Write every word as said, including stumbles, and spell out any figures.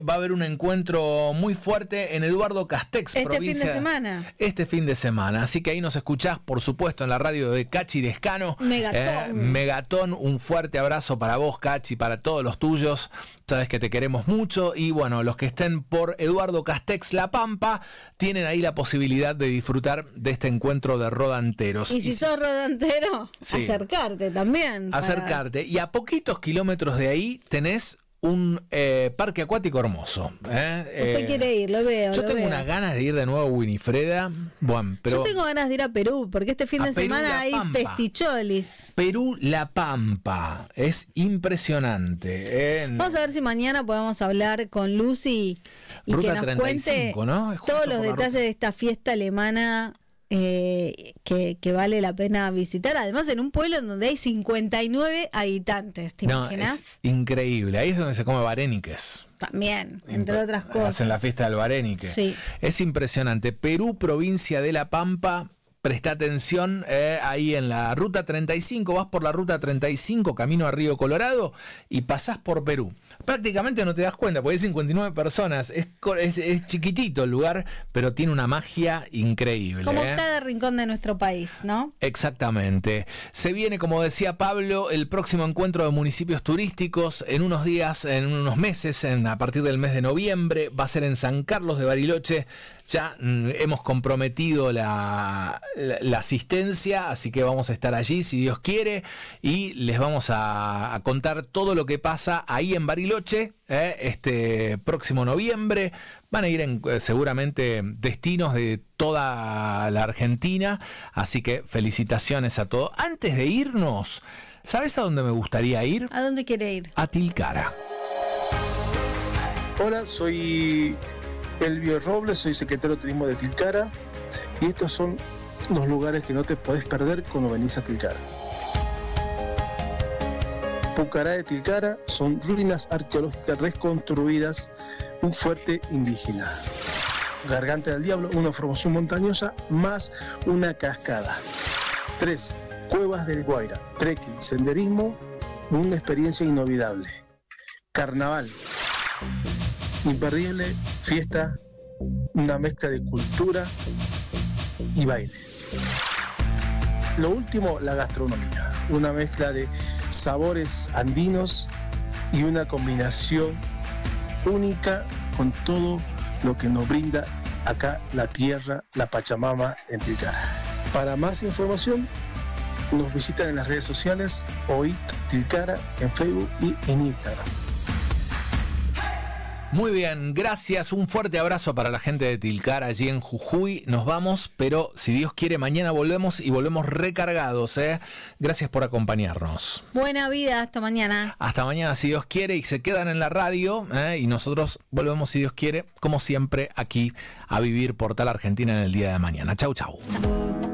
Va a haber un encuentro muy fuerte en Eduardo Castex, este provincia, fin de semana. Este fin de semana. Así que ahí nos escuchás, por supuesto, en la radio de Cachi Descano. Megatón. Eh, Megatón, un fuerte abrazo para vos, Cachi, para todos los tuyos. Sabes que te queremos mucho. Y bueno, los que estén por Eduardo Castex La Pampa, tienen ahí la posibilidad de disfrutar de este encuentro de rodanteros. Y si y sos rodantero, sí. acercarte también. Acercarte. Para... Y a poquitos kilómetros de ahí tenés un eh, parque acuático hermoso. ¿eh? Usted eh, quiere ir, lo veo. Yo lo tengo veo. unas ganas de ir de nuevo a Winifreda. Bueno, pero yo tengo ganas de ir a Perú, porque este fin de Perú, semana hay festicholis. Perú La Pampa. Es impresionante. ¿eh? Vamos a ver si mañana podemos hablar con Lucy y Ruta que nos treinta y cinco, cuente ¿no? todos los detalles de esta fiesta alemana. Eh, que, que vale la pena visitar, además en un pueblo en donde hay cincuenta y nueve habitantes, ¿te no, imaginas? Es increíble, ahí es donde se come vareniques. También, entre Imp- otras cosas. Hacen la fiesta del varenique. Sí. Es impresionante. Perú, provincia de La Pampa. Presta atención, eh, ahí en la ruta treinta y cinco, vas por la ruta treinta y cinco, camino a Río Colorado, y pasás por Perú. Prácticamente no te das cuenta, porque hay cincuenta y nueve personas, es, es, es chiquitito el lugar, pero tiene una magia increíble. Como eh. cada rincón de nuestro país, ¿no? Exactamente. Se viene, como decía Pablo, el próximo encuentro de municipios turísticos en unos días, en unos meses, en, a partir del mes de noviembre, va a ser en San Carlos de Bariloche. Ya mm, hemos comprometido la, la, la asistencia, así que vamos a estar allí si Dios quiere y les vamos a, a contar todo lo que pasa ahí en Bariloche eh, este próximo noviembre. Van a ir en, eh, seguramente destinos de toda la Argentina, así que felicitaciones a todos. Antes de irnos, ¿sabes a dónde me gustaría ir? ¿A dónde quiere ir? A Tilcara. Hola, soy Elvio Robles, soy secretario de Turismo de Tilcara y estos son los lugares que no te podés perder cuando venís a Tilcara. Pucará de Tilcara son ruinas arqueológicas reconstruidas, un fuerte indígena. Garganta del Diablo, una formación montañosa más una cascada. Tres, Cuevas del Guaira, trekking, senderismo, una experiencia inolvidable. Carnaval. Imperdible fiesta, una mezcla de cultura y baile. Lo último, la gastronomía, una mezcla de sabores andinos y una combinación única con todo lo que nos brinda acá la tierra, la Pachamama en Tilcara. Para más información, nos visitan en las redes sociales O I T Tilcara en Facebook y en Instagram. Muy bien, gracias, un fuerte abrazo para la gente de Tilcara allí en Jujuy. Nos vamos, pero si Dios quiere mañana volvemos y volvemos recargados, ¿eh? Gracias por acompañarnos. Buena vida, hasta mañana. Hasta mañana si Dios quiere y se quedan en la radio, ¿eh? Y nosotros volvemos si Dios quiere, como siempre, aquí a vivir Portal Argentina en el día de mañana. Chau, chau. Chau.